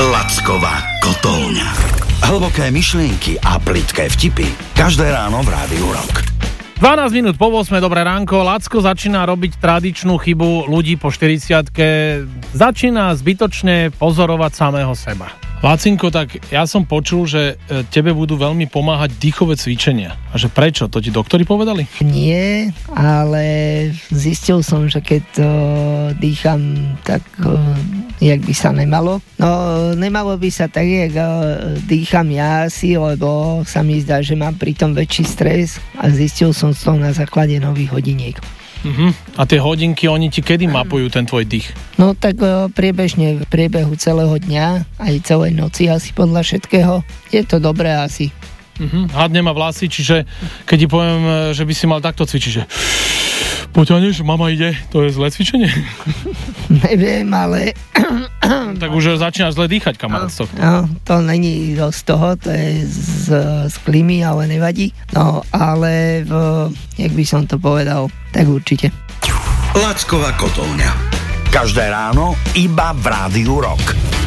Lacková kotolňa. Hlboké myšlienky a plitké vtipy každé ráno v Rádiu Rock. 12 minút po 8, dobré ránko. Lacko začína robiť tradičnú chybu ľudí po 40-ke. Začína zbytočne pozorovať samého seba. Lacinko, tak ja som počul, že tebe budú veľmi pomáhať dýchové cvičenia. A že prečo? To ti doktori povedali? Nie, ale zistil som, že keď dýcham tak, jak by sa nemalo. No, nemalo by sa tak, jak dýcham ja asi, lebo sa mi zdá, že mám pritom väčší stres a zistil som z toho na základe nových hodiniek. A tie hodinky, oni ti kedy mapujú ten tvoj dých? No tak priebežne v priebehu celého dňa, aj celej noci asi podľa všetkého. Je to dobré asi. Hadne ma vlasy, čiže keď ti poviem, že by si mal takto cvičiť, že poťahneš, mama ide, to je zlé cvičenie? Neviem, ale... Tak už začínaš zle dýchať, kamarát. No, to není z toho, to je z klímy, ale nevadí. No, ale jak by som to povedal, tak určite. Lacková kotolňa. Každé ráno iba v Rádiu Rock.